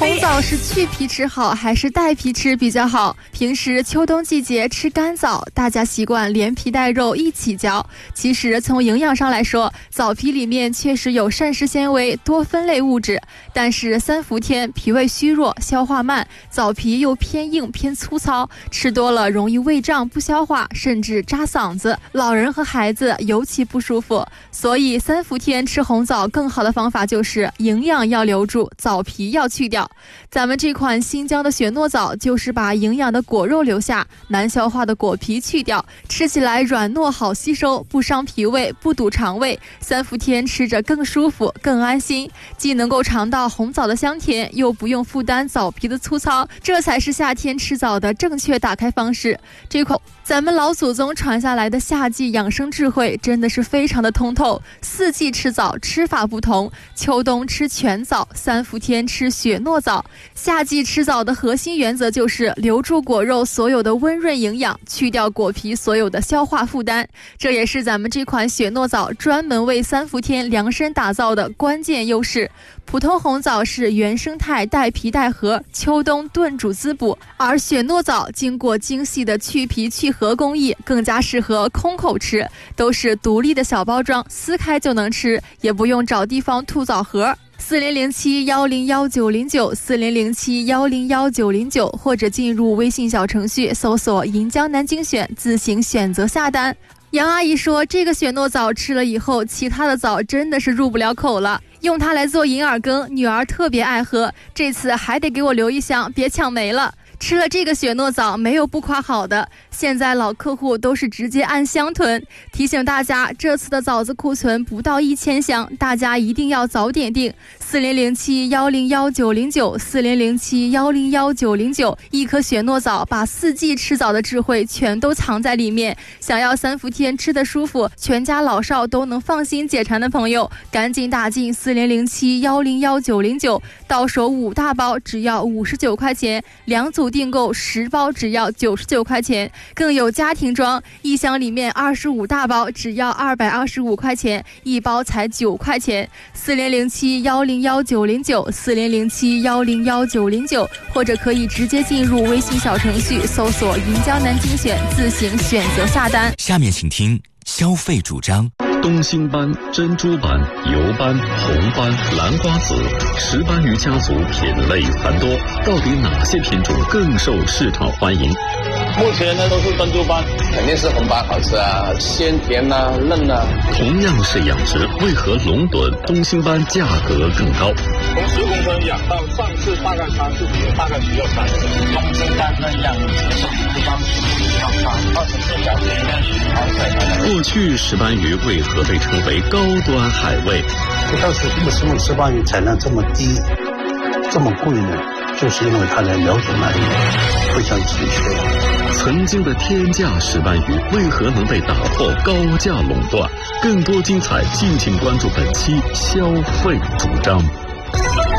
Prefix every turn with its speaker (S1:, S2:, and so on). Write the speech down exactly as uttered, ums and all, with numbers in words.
S1: 红枣是去皮吃好还是带皮吃比较好？平时秋冬季节吃干枣，大家习惯连皮带肉一起嚼。其实从营养上来说，枣皮里面确实有膳食纤维、多酚类物质，但是三伏天脾胃虚弱、消化慢，枣皮又偏硬偏粗糙，吃多了容易胃胀不消化，甚至扎嗓子，老人和孩子尤其不舒服。所以三伏天吃红枣更好的方法就是营养要留住，枣皮要去掉。咱们这款新疆的雪糯枣就是把营养的果肉留下，难消化的果皮去掉，吃起来软糯好吸收，不伤脾胃，不堵肠胃，三伏天吃着更舒服更安心，既能够尝到红枣的香甜，又不用负担枣皮的粗糙，这才是夏天吃枣的正确打开方式。这款咱们老祖宗传下来的夏季养生智慧真的是非常的通透，四季吃枣吃法不同，秋冬吃全枣，三伏天吃雪糯枣。夏季吃枣的核心原则就是留住果肉所有的温润营养，去掉果皮所有的消化负担，这也是咱们这款雪糯枣专门为三伏天量身打造的关键优势。普通红枣是原生态带皮带核，秋冬炖煮滋补，而雪糯枣经过精细的去皮去核工艺，更加适合空口吃，都是独立的小包装，撕开就能吃，也不用找地方吐枣核。四零零七幺零幺九零九四零零七幺零幺九零九，或者进入微信小程序搜索银江南京选，自行选择下单。杨阿姨说，这个雪糯枣吃了以后，其他的枣真的是入不了口了，用它来做银耳羹，女儿特别爱喝，这次还得给我留一箱，别抢没了。吃了这个雪糯枣没有不夸好的，现在老客户都是直接按箱囤。提醒大家，这次的枣子库存不到一千箱，大家一定要早点订。四零零七幺零幺九零九四零零七幺零幺九零九，一颗雪糯枣把四季吃枣的智慧全都藏在里面。想要三伏天吃得舒服，全家老少都能放心解馋的朋友，赶紧打进四零零七幺零幺九零九，到手五大包只要五十九块钱，两组订购十包只要九十九块钱，更有家庭装，一箱里面二十五大包只要二百二十五块钱，一包才九块钱。四零零七幺零幺九零九四零零七幺零幺九零九，或者可以直接进入微信小程序搜索银江南京选，自行选择下单。
S2: 下面请听消费主张。
S3: 东星斑、珍珠斑、油斑、红斑、蓝瓜子，石斑鱼家族品类繁多，到底哪些品种更受市场欢迎？
S4: 目前呢都是珍珠斑，肯定是红斑好吃啊，鲜甜啊，嫩啊。
S3: 同样是养殖，为何龙趸、东星斑价格更高？
S4: 从十公分养到上市大概三四年，大概需要三年。东星斑的养殖手续方式要长二十四小时内是海水。
S3: 过去石斑鱼为何被称为高端海味？
S5: 但是为什么石斑鱼产量这么低，这么贵呢？就是因为它的了解能力非常急缺。
S3: 曾经的天价石斑鱼为何能被打破高价垄断？更多精彩，敬请关注本期消费主张。